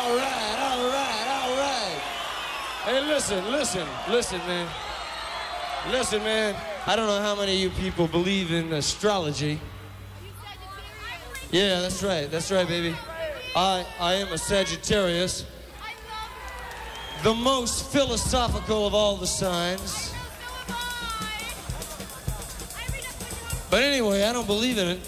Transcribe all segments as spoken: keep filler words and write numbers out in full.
All right, all right, all right. Hey, listen, listen, listen, man. Listen, man. I don't know how many of you people believe in astrology. Yeah, that's right, that's right, baby. I, I am a Sagittarius. The most philosophical of all the signs. But anyway, I don't believe in it.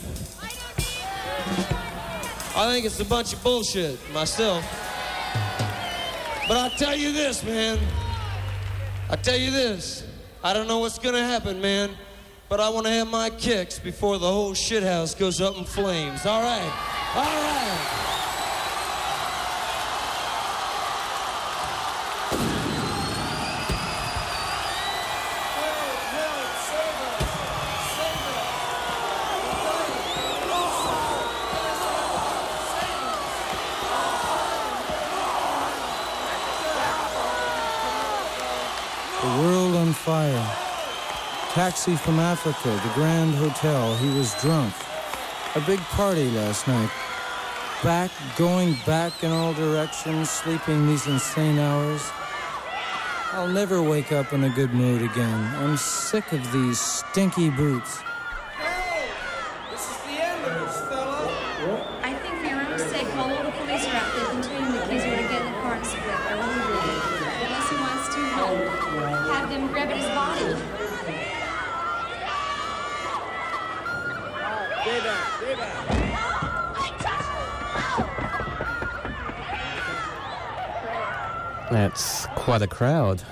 I think it's a bunch of bullshit, myself. But I'll tell you this, man. I'll tell you this. I don't know what's gonna happen, man. But I want to have my kicks before the whole shithouse goes up in flames. All right. All right. Fire. Taxi from Africa, the Grand Hotel. He was drunk. A big party last night. Back, going back in all directions, sleeping these insane hours. I'll never wake up in a good mood again. I'm sick of these stinky boots. Hey, this is the end of us, fella. I think for your own sake, while all the police are out there continuing the keys, you ought to get in the car and split. I really do. Unless he wants to help, have them grab at his body. Stay back, stay back. That's quite a crowd.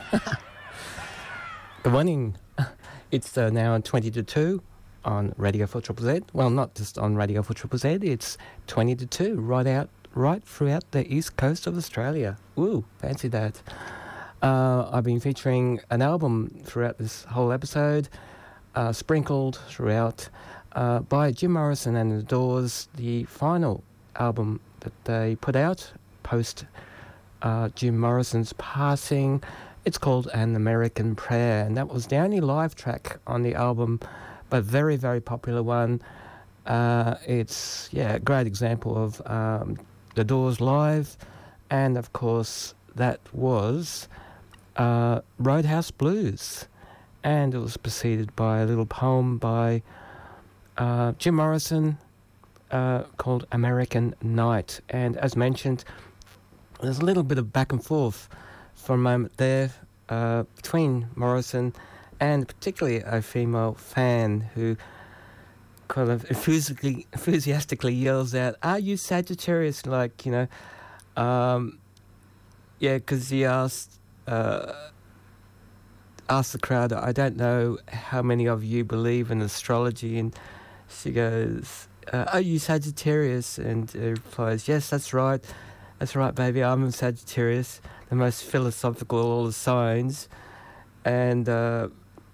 Good morning. It's uh, now twenty to two on Radio four Triple Z. Well, not just on Radio four Triple Z, it's twenty to two right out, right throughout the east coast of Australia. Ooh, fancy that. Uh, I've been featuring an album throughout this whole episode, uh, sprinkled throughout, uh, by Jim Morrison and the Doors, the final album that they put out post uh, Jim Morrison's passing. It's called An American Prayer, and that was the only live track on the album, but very, very popular one. Uh, it's, yeah, a great example of um, the Doors live, and of course that was uh, Roadhouse Blues, and it was preceded by a little poem by uh, Jim Morrison uh, called American Night. And as mentioned, there's a little bit of back and forth for a moment there uh, between Morrison and particularly a female fan who kind of enthusiastically, enthusiastically yells out, "Are you Sagittarius?" Like, you know, um, yeah, because he asked, uh, asked the crowd, "I don't know how many of you believe in astrology," and she goes, uh, "Are you Sagittarius?" And he replies, "Yes, that's right. That's right, baby, I'm a Sagittarius, the most philosophical of all the signs." And uh,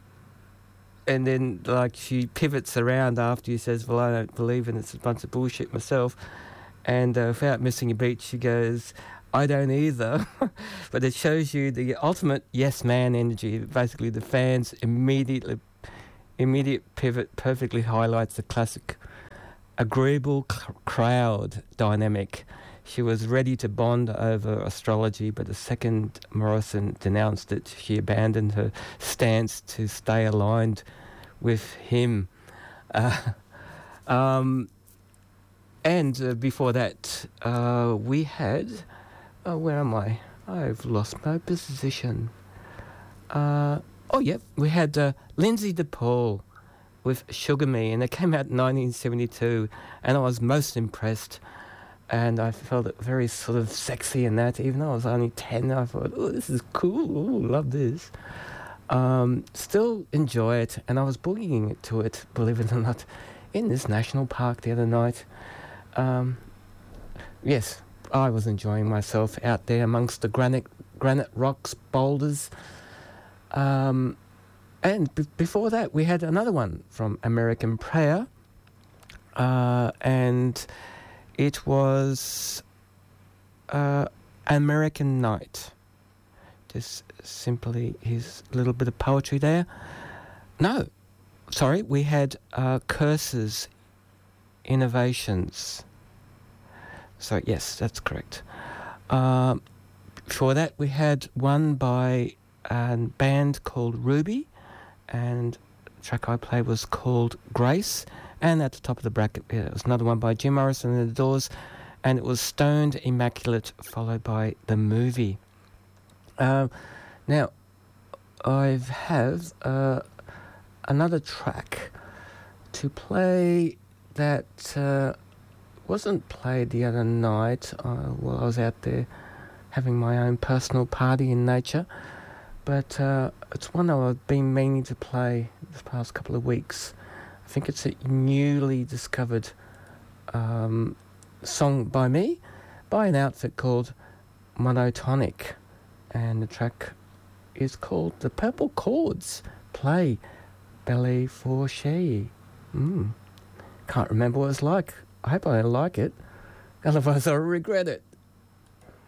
and then, like, she pivots around after he says, "Well, I don't believe in it, it's a bunch of bullshit myself." And uh, without missing a beat, she goes, "I don't either." But it shows you the ultimate yes man energy. Basically, the fans immediately, immediate pivot perfectly highlights the classic agreeable c- crowd dynamic. She was ready to bond over astrology, but the second Morrison denounced it, she abandoned her stance to stay aligned with him. Uh, um, and uh, before that, uh, we had... Oh, where am I? I've lost my position. Uh, oh, yep, we had uh, Lindsay DePaul with Sugar Me, and it came out in nineteen seventy-two, and I was most impressed. And I felt it very sort of sexy in that, even though I was only ten. I thought, oh, this is cool. Ooh, love this. Um, still enjoy it. And I was boogieing to it, believe it or not, in this national park the other night. Um, yes, I was enjoying myself out there amongst the granite granite rocks, boulders. Um, and b- before that, we had another one from American Prayer. Uh, and... It was uh, American Night. Just simply his little bit of poetry there. No, sorry, we had uh, Curses, Innovations. So, yes, that's correct. Um, before that, we had one by a band called Ruby, and the track I played was called Grace. And at the top of the bracket, there was another one by Jim Morrison and the Doors, and it was Stoned Immaculate, followed by The Movie. Uh, now, I have uh, another track to play that uh, wasn't played the other night uh, while I was out there having my own personal party in nature, but uh, it's one that I've been meaning to play the past couple of weeks. I think it's a newly discovered um, song by me, by an outfit called Monotonic, and the track is called The Purple Chords Play Ballet for She. Mm. Can't remember what it's like. I hope I like it, otherwise I'll regret it.